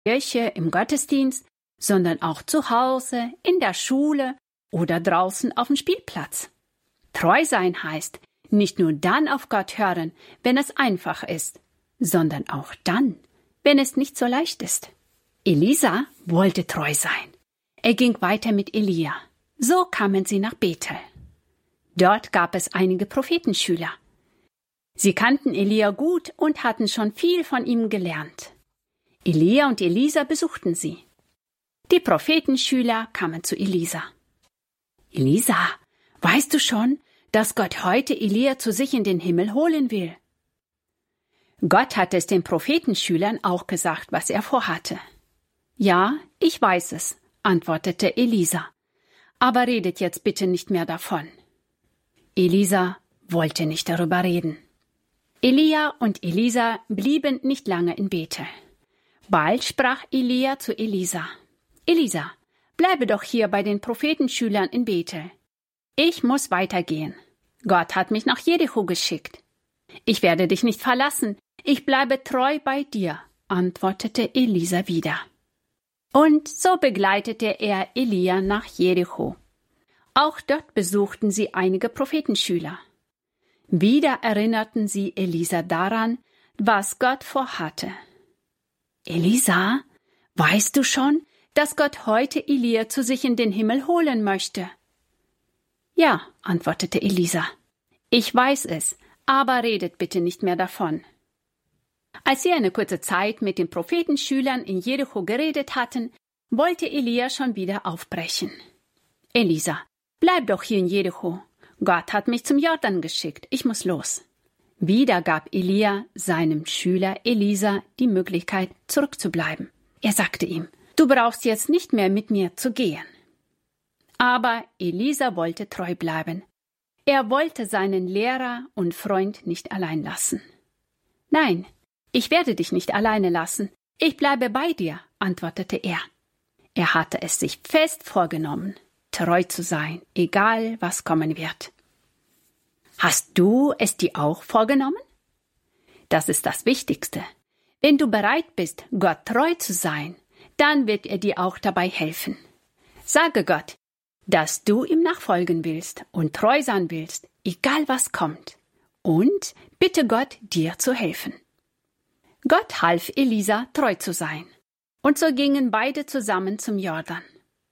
Kirche, im Gottesdienst, sondern auch zu Hause, in der Schule oder draußen auf dem Spielplatz. Treu sein heißt, nicht nur dann auf Gott hören, wenn es einfach ist, sondern auch dann, wenn es nicht so leicht ist. Elisa wollte treu sein. Er ging weiter mit Elia. So kamen sie nach Bethel. Dort gab es einige Prophetenschüler. Sie kannten Elia gut und hatten schon viel von ihm gelernt. Elia und Elisa besuchten sie. Die Prophetenschüler kamen zu Elisa. Elisa, weißt du schon, dass Gott heute Elia zu sich in den Himmel holen will? Gott hatte es den Prophetenschülern auch gesagt, was er vorhatte. Ja, ich weiß es, antwortete Elisa. Aber redet jetzt bitte nicht mehr davon. Elisa wollte nicht darüber reden. Elia und Elisa blieben nicht lange in Bethel. Bald sprach Elia zu Elisa. Elisa, bleibe doch hier bei den Prophetenschülern in Bethel. Ich muss weitergehen. Gott hat mich nach Jericho geschickt. Ich werde dich nicht verlassen. Ich bleibe treu bei dir, antwortete Elisa wieder. Und so begleitete er Elia nach Jericho. Auch dort besuchten sie einige Prophetenschüler. Wieder erinnerten sie Elisa daran, was Gott vorhatte. Elisa, weißt du schon, dass Gott heute Elia zu sich in den Himmel holen möchte? Ja, antwortete Elisa. Ich weiß es, aber redet bitte nicht mehr davon. Als sie eine kurze Zeit mit den Prophetenschülern in Jericho geredet hatten, wollte Elia schon wieder aufbrechen. Elisa, bleib doch hier in Jericho. Gott hat mich zum Jordan geschickt. Ich muss los. Wieder gab Elia seinem Schüler Elisa die Möglichkeit, zurückzubleiben. Er sagte ihm, du brauchst jetzt nicht mehr mit mir zu gehen. Aber Elisa wollte treu bleiben. Er wollte seinen Lehrer und Freund nicht allein lassen. Nein, ich werde dich nicht alleine lassen. Ich bleibe bei dir, antwortete er. Er hatte es sich fest vorgenommen, treu zu sein, egal was kommen wird. Hast du es dir auch vorgenommen? Das ist das Wichtigste. Wenn du bereit bist, Gott treu zu sein, dann wird er dir auch dabei helfen. Sage Gott, dass du ihm nachfolgen willst und treu sein willst, egal was kommt. Und bitte Gott, dir zu helfen. Gott half Elisa, treu zu sein. Und so gingen beide zusammen zum Jordan.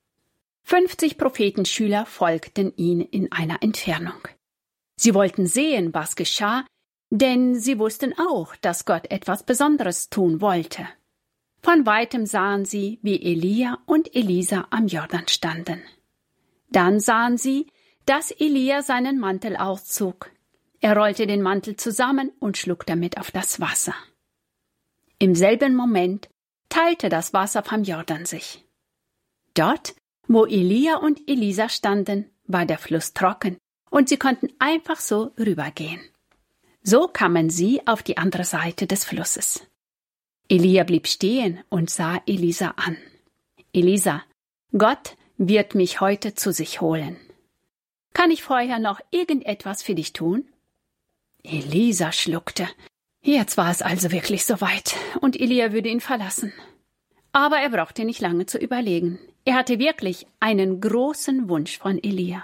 50 Prophetenschüler folgten ihnen in einer Entfernung. Sie wollten sehen, was geschah, denn sie wussten auch, dass Gott etwas Besonderes tun wollte. Von weitem sahen sie, wie Elia und Elisa am Jordan standen. Dann sahen sie, dass Elia seinen Mantel auszog. Er rollte den Mantel zusammen und schlug damit auf das Wasser. Im selben Moment teilte das Wasser vom Jordan sich. Dort, wo Elia und Elisa standen, war der Fluss trocken und sie konnten einfach so rübergehen. So kamen sie auf die andere Seite des Flusses. Elia blieb stehen und sah Elisa an. Elisa, Gott wird mich heute zu sich holen. Kann ich vorher noch irgendetwas für dich tun? Elisa schluckte. Jetzt war es also wirklich soweit und Elia würde ihn verlassen. Aber er brauchte nicht lange zu überlegen. Er hatte wirklich einen großen Wunsch von Elia.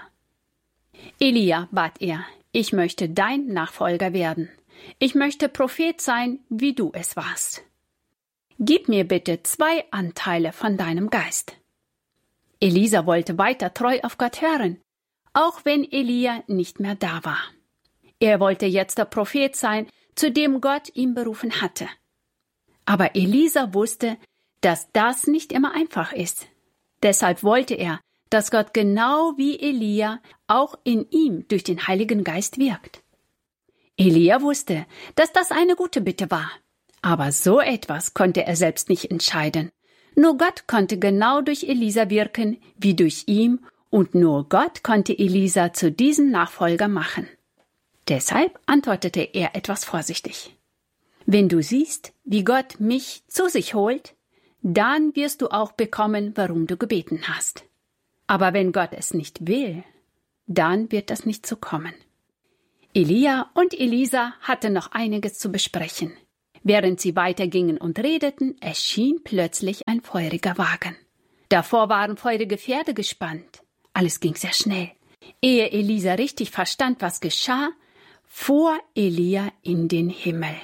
Elia, bat er, ich möchte dein Nachfolger werden. Ich möchte Prophet sein, wie du es warst. Gib mir bitte 2 Anteile von deinem Geist. Elisa wollte weiter treu auf Gott hören, auch wenn Elia nicht mehr da war. Er wollte jetzt der Prophet sein, zu dem Gott ihn berufen hatte. Aber Elisa wusste, dass das nicht immer einfach ist. Deshalb wollte er, dass Gott genau wie Elia auch in ihm durch den Heiligen Geist wirkt. Elia wusste, dass das eine gute Bitte war. Aber so etwas konnte er selbst nicht entscheiden. Nur Gott konnte genau durch Elisa wirken, wie durch ihn, und nur Gott konnte Elisa zu diesem Nachfolger machen. Deshalb antwortete er etwas vorsichtig. Wenn du siehst, wie Gott mich zu sich holt, dann wirst du auch bekommen, warum du gebeten hast. Aber wenn Gott es nicht will, dann wird das nicht so kommen. Elia und Elisa hatten noch einiges zu besprechen. Während sie weitergingen und redeten, erschien plötzlich ein feuriger Wagen. Davor waren feurige Pferde gespannt. Alles ging sehr schnell. Ehe Elisa richtig verstand, was geschah, fuhr Elia in den Himmel.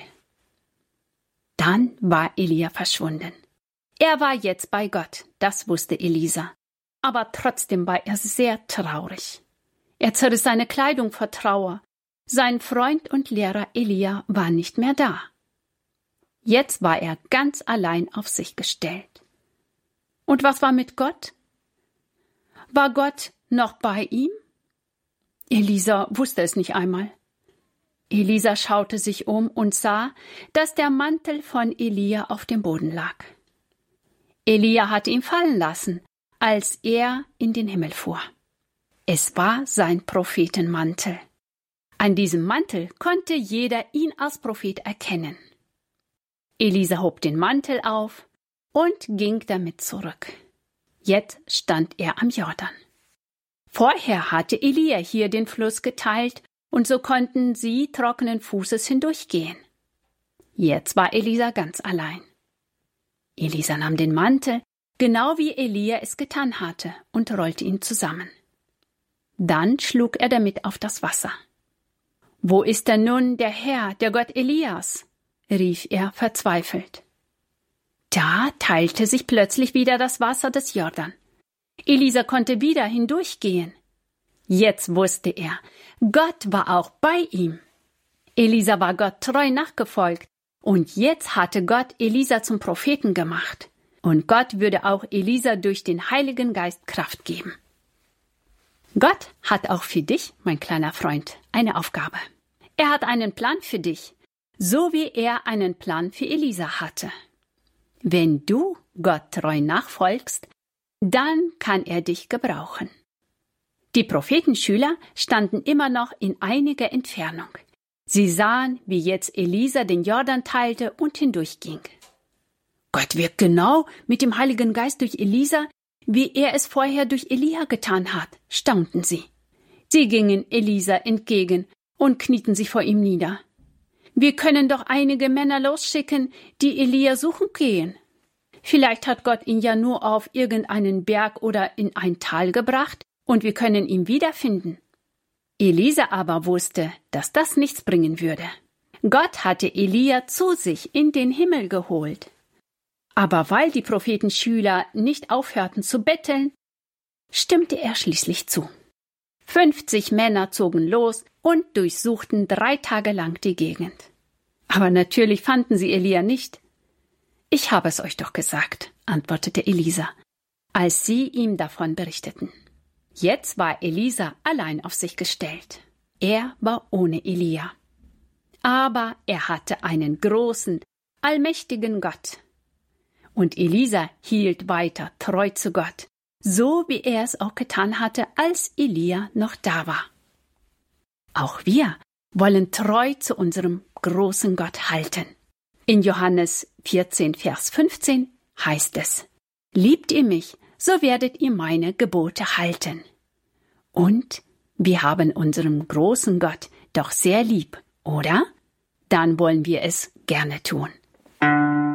Dann war Elia verschwunden. Er war jetzt bei Gott, das wusste Elisa. Aber trotzdem war er sehr traurig. Er zerriss seine Kleidung vor Trauer. Sein Freund und Lehrer Elia war nicht mehr da. Jetzt war er ganz allein auf sich gestellt. Und was war mit Gott? War Gott noch bei ihm? Elisa wusste es nicht einmal. Elisa schaute sich um und sah, dass der Mantel von Elia auf dem Boden lag. Elia hatte ihn fallen lassen, als er in den Himmel fuhr. Es war sein Prophetenmantel. An diesem Mantel konnte jeder ihn als Prophet erkennen. Elisa hob den Mantel auf und ging damit zurück. Jetzt stand er am Jordan. Vorher hatte Elia hier den Fluss geteilt und so konnten sie trockenen Fußes hindurchgehen. Jetzt war Elisa ganz allein. Elisa nahm den Mantel, genau wie Elia es getan hatte, und rollte ihn zusammen. Dann schlug er damit auf das Wasser. »Wo ist denn nun der Herr, der Gott Elias?« rief er verzweifelt. Da teilte sich plötzlich wieder das Wasser des Jordan. Elisa konnte wieder hindurchgehen. Jetzt wusste er, Gott war auch bei ihm. Elisa war Gott treu nachgefolgt, und jetzt hatte Gott Elisa zum Propheten gemacht. Und Gott würde auch Elisa durch den Heiligen Geist Kraft geben. Gott hat auch für dich, mein kleiner Freund, eine Aufgabe. Er hat einen Plan für dich, so wie er einen Plan für Elisa hatte. Wenn du Gott treu nachfolgst, dann kann er dich gebrauchen. Die Prophetenschüler standen immer noch in einiger Entfernung. Sie sahen, wie jetzt Elisa den Jordan teilte und hindurchging. Gott wirkt genau mit dem Heiligen Geist durch Elisa, wie er es vorher durch Elia getan hat, staunten sie. Sie gingen Elisa entgegen und knieten sich vor ihm nieder. Wir können doch einige Männer losschicken, die Elia suchen gehen. Vielleicht hat Gott ihn ja nur auf irgendeinen Berg oder in ein Tal gebracht und wir können ihn wiederfinden. Elisa aber wusste, dass das nichts bringen würde. Gott hatte Elia zu sich in den Himmel geholt. Aber weil die Prophetenschüler nicht aufhörten zu betteln, stimmte er schließlich zu. 50 Männer zogen los und durchsuchten 3 Tage lang die Gegend. Aber natürlich fanden sie Elia nicht. »Ich habe es euch doch gesagt«, antwortete Elisa, als sie ihm davon berichteten. Jetzt war Elisa allein auf sich gestellt. Er war ohne Elia. Aber er hatte einen großen, allmächtigen Gott. Und Elisa hielt weiter treu zu Gott, so wie er es auch getan hatte, als Elia noch da war. Auch wir wollen treu zu unserem großen Gott halten. In Johannes 14, Vers 15 heißt es: Liebt ihr mich, so werdet ihr meine Gebote halten. Und wir haben unseren großen Gott doch sehr lieb, oder? Dann wollen wir es gerne tun.